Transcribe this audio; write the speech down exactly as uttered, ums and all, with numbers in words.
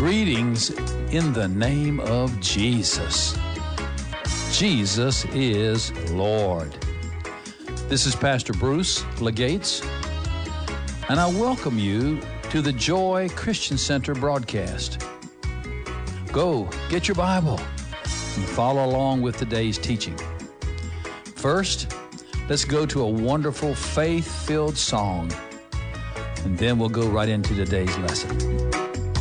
Greetings in the name of Jesus. Jesus is Lord. This is Pastor Bruce Legates, and I welcome you to the Joy Christian Center broadcast. Go, get your Bible, and follow along with today's teaching. First, let's go to a wonderful faith-filled song, and then we'll go right into today's lesson.